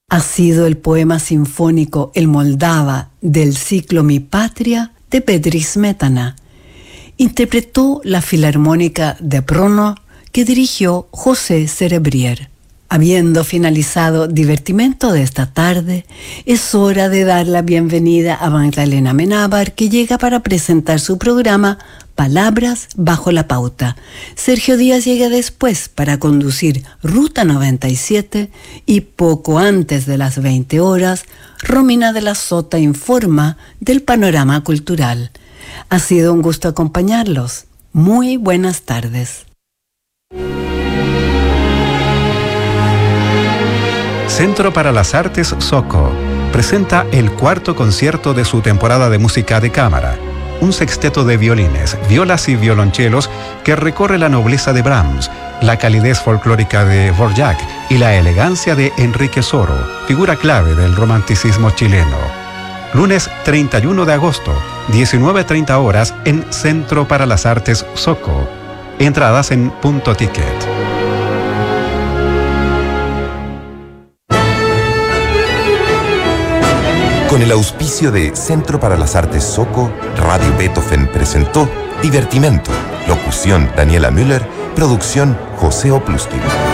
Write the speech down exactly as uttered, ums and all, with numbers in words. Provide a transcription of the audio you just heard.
ha sido el poema sinfónico El Moldava del ciclo Mi Patria de Petri Smetana. Interpretó la Filarmónica de Brno que dirigió José Cerebrier. Habiendo finalizado Divertimento de esta tarde, es hora de dar la bienvenida a Magdalena Amenábar, que llega para presentar su programa Palabras bajo la pauta. Sergio Díaz llega después para conducir Ruta noventa y siete y poco antes de las veinte horas, Romina de la Sota informa del panorama cultural. Ha sido un gusto acompañarlos. Muy buenas tardes. Centro para las Artes Soco presenta el cuarto concierto de su temporada de música de cámara. Un sexteto de violines, violas y violonchelos que recorre la nobleza de Brahms, la calidez folclórica de Dvorak y la elegancia de Enrique Soro, figura clave del romanticismo chileno. Lunes treinta y uno de agosto, diecinueve treinta horas en Centro para las Artes Soco. Entradas en Punto Ticket. Con el auspicio de Centro para las Artes Soco, Radio Beethoven presentó Divertimento. Locución Daniela Müller, producción José Opluskin.